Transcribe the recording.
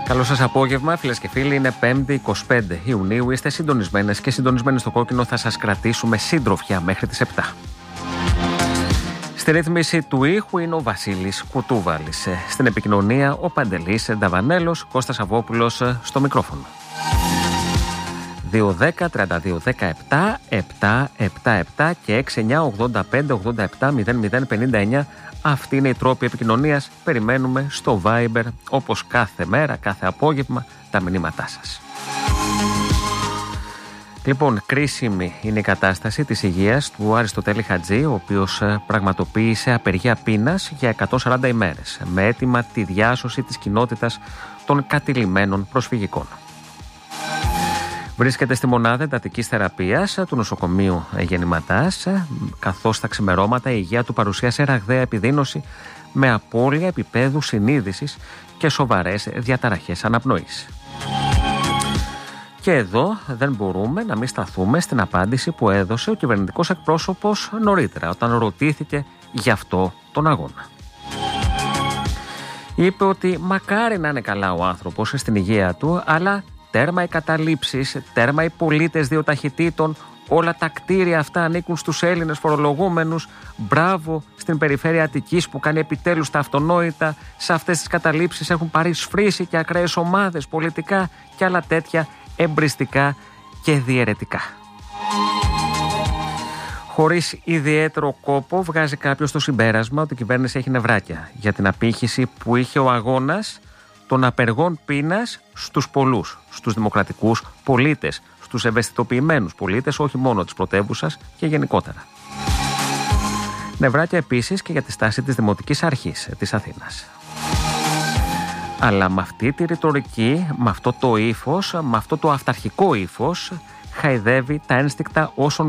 Καλό σας απόγευμα, φίλες και φίλοι. Είναι 5η 25 Ιουνίου. Είστε συντονισμένες και συντονισμένοι στο κόκκινο. Θα σας κρατήσουμε σύντροφια μέχρι τις 7. Στη ρύθμιση του ήχου είναι ο Βασίλης Κουτούβαλης. Στην επικοινωνία ο Παντελής Νταβανέλος, Κώστας Αβόπουλος στο μικρόφωνο. 210-32-17-777 και 69-85-87-00-59. Αυτή είναι η τρόπη επικοινωνίας. Περιμένουμε στο Viber, όπως κάθε μέρα, κάθε απόγευμα, τα μηνύματά σας. Λοιπόν, κρίσιμη είναι η κατάσταση της υγείας του Αριστοτέλη Χατζή, ο οποίος πραγματοποίησε απεργία πείνας για 140 ημέρες, με αίτημα τη διάσωση της κοινότητας των κατηλημμένων προσφυγικών. Βρίσκεται στη μονάδα εντατικής θεραπείας του νοσοκομείου Γεννηματάς, καθώς στα ξημερώματα η υγεία του παρουσίασε ραγδαία επιδείνωση με απώλεια επίπεδου συνείδησης και σοβαρές διαταραχές αναπνοής. Και εδώ δεν μπορούμε να μην σταθούμε στην απάντηση που έδωσε ο κυβερνητικός εκπρόσωπος νωρίτερα, όταν ρωτήθηκε γι' αυτό τον αγώνα. Είπε ότι μακάρι να είναι καλά ο άνθρωπος στην υγεία του, αλλά τέρμα οι καταλήψεις, τέρμα οι πολίτες δύο ταχυτήτων, όλα τα κτίρια αυτά ανήκουν στους Έλληνες φορολογούμενους. Μπράβο στην περιφέρεια Αττικής που κάνει επιτέλους τα αυτονόητα. Σε αυτές τις καταλήψεις έχουν παρισφρήσει και ακραίες ομάδες πολιτικά και άλλα τέτοια εμπριστικά και διαιρετικά. Χωρίς ιδιαίτερο κόπο βγάζει κάποιος το συμπέρασμα ότι η κυβέρνηση έχει νευράκια για την απήχηση που είχε ο αγώνας των απεργών πείνας στους πολλούς, στους δημοκρατικούς πολίτες, στους ευαισθητοποιημένους πολίτες, όχι μόνο της πρωτεύουσας και γενικότερα. Νευράκια επίσης και για τη στάση της Δημοτικής Αρχής της Αθήνας. Αλλά με αυτή τη ρητορική, με αυτό το ύφος, με αυτό το αυταρχικό ύφος, χαϊδεύει τα ένστικτα όσων